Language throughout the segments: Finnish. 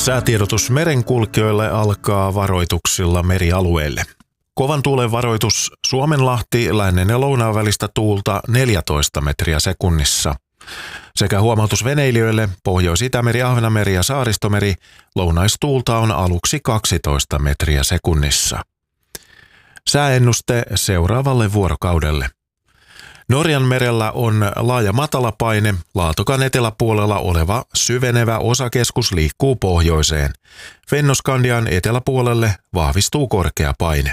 Säätiedotus merenkulkijoille alkaa varoituksilla merialueille. Kovan tuulen varoitus Suomenlahti, lännen ja lounaan välistä tuulta 14 metriä sekunnissa. Sekä huomautus veneilijöille Pohjois-Itämeri, Ahvenanmeri ja Saaristomeri, lounaistuulta on aluksi 12 metriä sekunnissa. Sääennuste seuraavalle vuorokaudelle. Norjan merellä on laaja matalapaine, Laatokan eteläpuolella oleva syvenevä osakeskus liikkuu pohjoiseen. Fennoskandian eteläpuolelle vahvistuu korkea paine.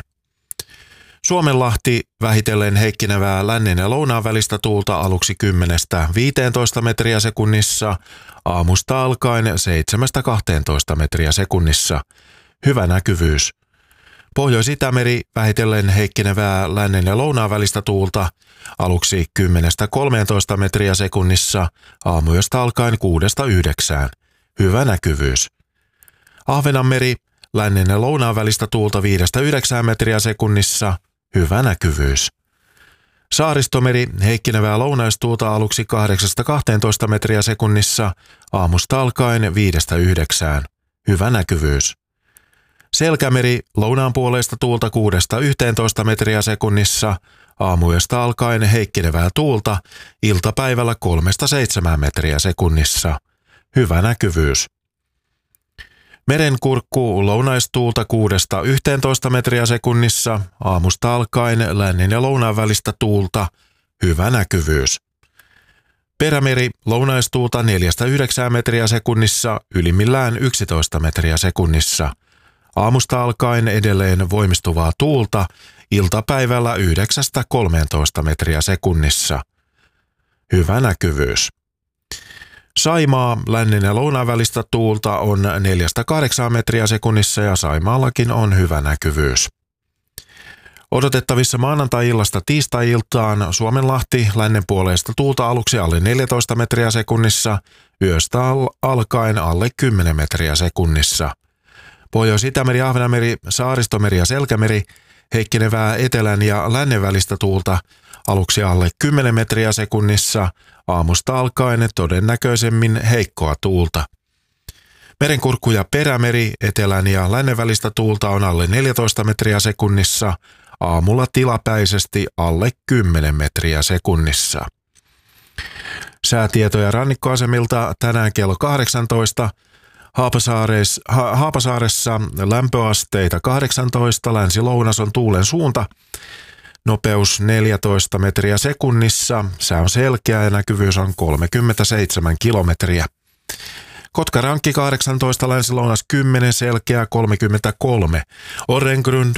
Suomenlahti vähitellen heikkenevää lännen ja lounaan välistä tuulta aluksi 10–15 metriä sekunnissa, aamusta alkaen 7–12 metriä sekunnissa. Hyvä näkyvyys. Pohjois-Itämeri vähitellen heikkenevää lännen ja lounaan välistä tuulta aluksi 10–13 metriä sekunnissa, aamuyöstä alkaen 6–9. Hyvä näkyvyys. Ahvenanmeri lännen ja lounaan välistä tuulta 5–9 metriä sekunnissa, hyvä näkyvyys. Saaristomeri heikkenevää lounaistuulta aluksi 8–12 metriä sekunnissa, aamusta alkaen 5–9. Hyvä näkyvyys. Selkämeri lounaan puoleista tuulta 6–11 metriä sekunnissa, aamuyöstä alkaen heikkenevää tuulta, iltapäivällä 3–7 metriä sekunnissa. Hyvä näkyvyys. Merenkurkku lounaistuulta 6–11 metriä sekunnissa, aamusta alkaen lännen ja lounaan välistä tuulta, hyvä näkyvyys. Perämeri lounaistuulta 4–9 metriä sekunnissa, ylimmillään 11 metriä sekunnissa. Aamusta alkaen edelleen voimistuvaa tuulta, iltapäivällä 9–13 metriä sekunnissa. Hyvä näkyvyys. Saimaa lännen ja lounaan välistä tuulta on 4–8 metriä sekunnissa ja Saimaallakin on hyvä näkyvyys. Odotettavissa maanantai-illasta tiistai-iltaan Suomenlahti lännen puoleista tuulta aluksi alle 14 metriä sekunnissa, yöstä alkaen alle 10 metriä sekunnissa. Pohjois-Itämeri, Ahvenanmeri, Saaristomeri ja Selkämeri heikkenevää etelän ja lännen välistä tuulta aluksi alle 10 metriä sekunnissa, aamusta alkaen todennäköisemmin heikkoa tuulta. Merenkurkku ja Perämeri etelän ja lännen välistä tuulta on alle 14 metriä sekunnissa, aamulla tilapäisesti alle 10 metriä sekunnissa. Säätietoja rannikkoasemilta tänään kello 18. Haapasaaressa lämpöasteita 18, länsi-lounas on tuulen suunta, nopeus 14 metriä sekunnissa, sää on selkeä ja näkyvyys on 37 kilometriä. Kotkarankki 18, länsi-lounas 10, selkeä 33. Orrengrund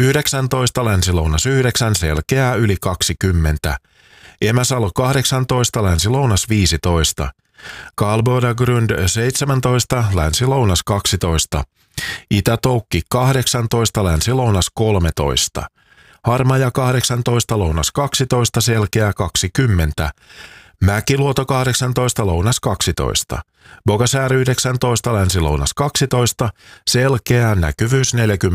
19, länsi-lounas 9, selkeää yli 20. Emäsalo 18, länsi-lounas 15. Karlbodagrund 17, länsi-lounas 12. Itä-Toukki 18, länsi-lounas 13. Harmaja 18, lounas 12, selkeä 20. Mäkiluoto 18, lounas 12. Bogasär 19, länsi-lounas 12, selkeä näkyvyys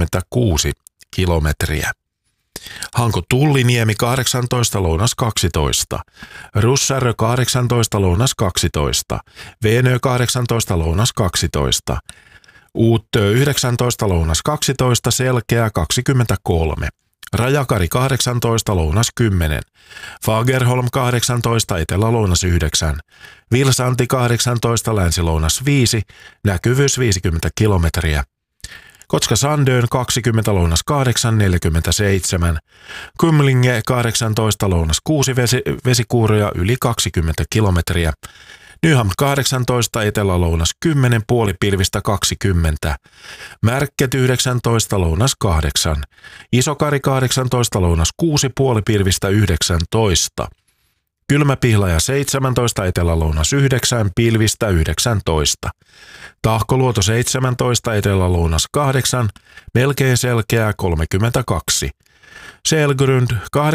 46 kilometriä. Hanko-Tulliniemi 18, lounas 12. Russarö 18, lounas 12. Veenö 18, lounas 12. Uuttö 19, lounas 12, selkeä 23. Rajakari 18, lounas 10. Fagerholm 18, etelä-lounas 9. Vilsanti 18, länsi-lounas 5, näkyvyys 50 kilometriä. Kotka-Sandön 20, lounas 8, 47. Kumlinge 18, lounas 6, vesikuuroja yli 20 kilometriä. Nyhamn 18, etelä-lounas 10, puolipilvistä 20. Märket 19, lounas 8. Isokari 18, lounas 6, puolipilvistä 19. Kylmäpihlaja 17, etelä-lounas 9, pilvistä 19. Tahkoluoto 17, etelä-lounas 8, melkein selkeää 32. Selgrund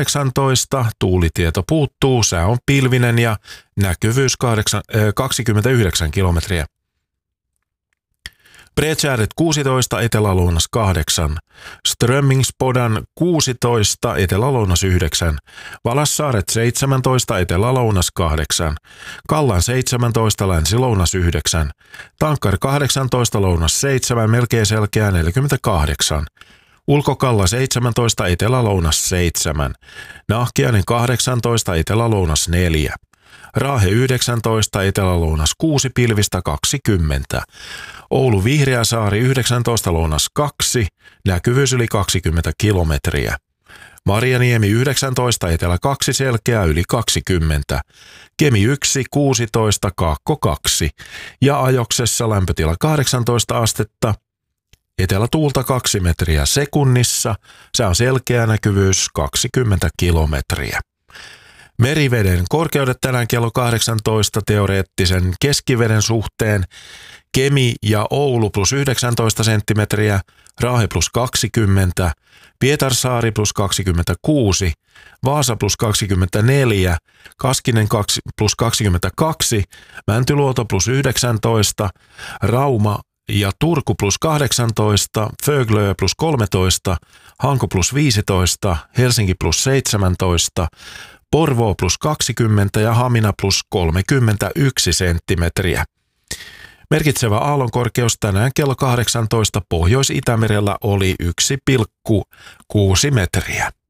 18, tuulitieto puuttuu, sää on pilvinen ja näkyvyys 29 kilometriä. Bredskäret 16, etelä-lounas 8. Strömmingsbodan 16, etelä-lounas 9. Valassaaret 17, etelä-lounas 8. Kallan 17, länsi-lounas 9. Tankkar 18, lounas 7, melkein selkeä 48. Ulkokalla 17, etelä-lounas 7. Nahkiainen 18, etelä-lounas 4. Raahe 19, etelä-lounas 6, pilvistä 20. Oulu Vihreäsaari 19, lounas 2, näkyvyys yli 20 kilometriä. Marjaniemi 19, etelä 2, selkeä yli 20. Kemi 1, 16, kaakko 2. Ja Ajoksessa lämpötila 18 astetta. Etelätuulta 2 metriä sekunnissa, se on selkeä näkyvyys 20 kilometriä. Meriveden korkeudet tänään kello 18 teoreettisen keskiveden suhteen. Kemi ja Oulu plus 19 senttimetriä, Raahe plus 20, Pietarsaari plus 26, Vaasa plus 24, Kaskinen plus 22, Mäntyluoto plus 19, Rauma ja Turku plus 18, Föglö plus 13, Hanko plus 15, Helsinki plus 17, Porvoo plus 20 ja Hamina plus 31 senttimetriä. Merkitsevä aallonkorkeus tänään kello 18 Pohjois-Itämerellä oli 1,6 metriä.